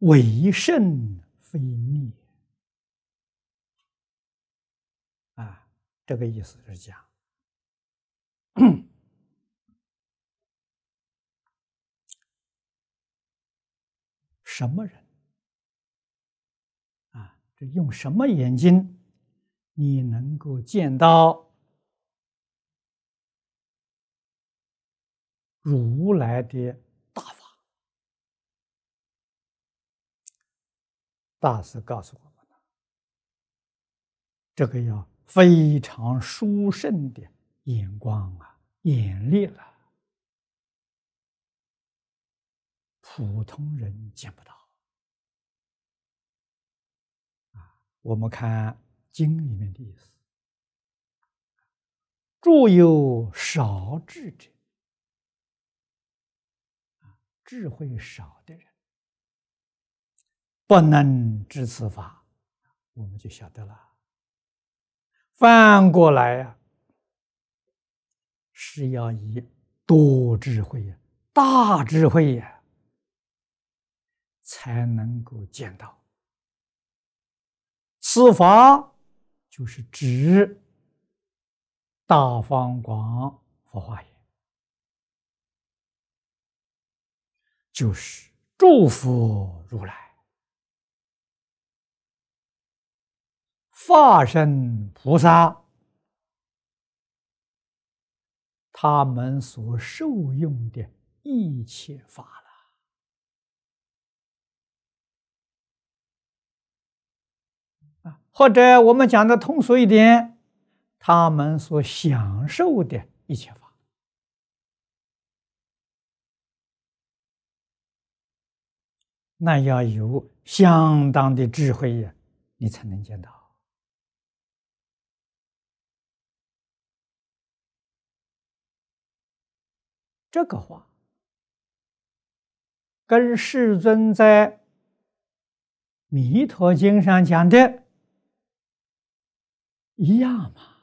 为胜非逆啊，这个意思是讲，什么人啊？这用什么眼睛，你能够见到如来的大法？大师告诉我们了，这个要非常殊胜的眼光啊，眼力了，普通人见不到啊。我们看经里面的意思，著有少智者，智慧少的人不能知此法，我们就晓得了。反过来呀，是要以多智慧呀、大智慧呀，才能够见到。此法就是指大方广佛化言，就是诸佛如来、法身菩萨他们所受用的一切法了。或者我们讲的通俗一点，他们所享受的一切法，那要有相当的智慧呀，你才能见到。这个话跟世尊在《弥陀经》上讲的一样嘛？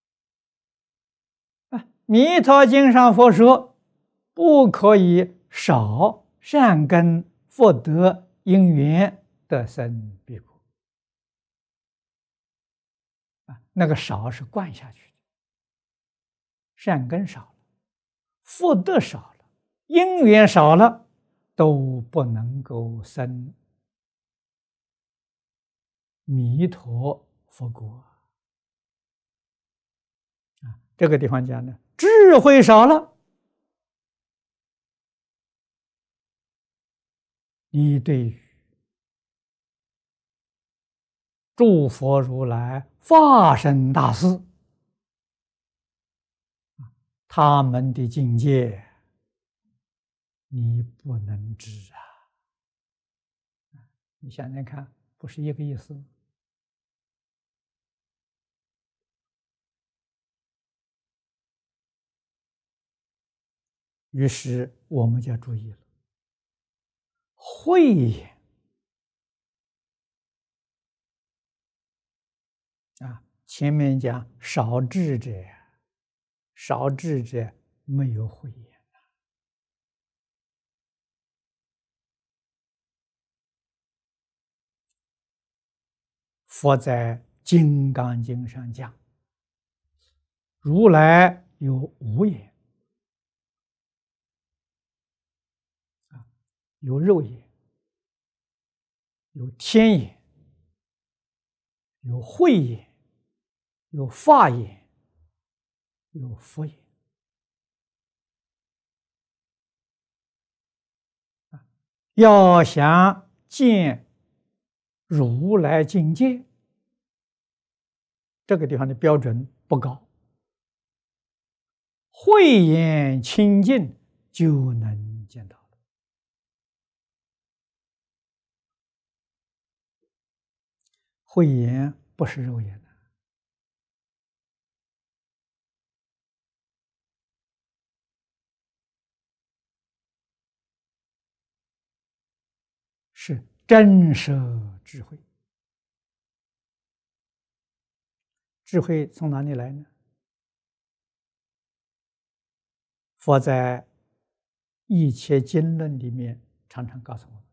弥陀经上佛说，不可以少善根福德因缘得生彼国。那个少是灌下去的，善根少了，福德少了，因缘少了，都不能够生弥陀佛国。这个地方讲呢，智慧少了，你对于诸佛如来法身大士他们的境界，你不能知啊！你想想看，不是一个意思？于是我们就要注意了，慧眼前面讲少智者，少智者没有慧眼。佛在《金刚经》上讲，如来有五眼，有肉眼，有天眼，有慧眼，有法眼，有佛眼。要想见如来境界，这个地方的标准不高，慧眼清净就能见到了。慧眼不是肉眼的，是真实智慧。智慧从哪里来呢？佛在《一切经论》里面常常告诉我们，